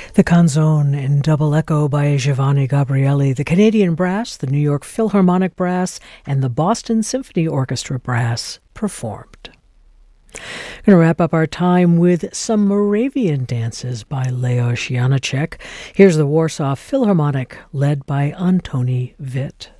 The Canzone in double echo by Giovanni Gabrieli, the Canadian Brass, the New York Philharmonic Brass, and the Boston Symphony Orchestra Brass performed. I'm going to wrap up our time with some Moravian dances by Leos Janáček. Here's the Warsaw Philharmonic, led by Antoni Witt.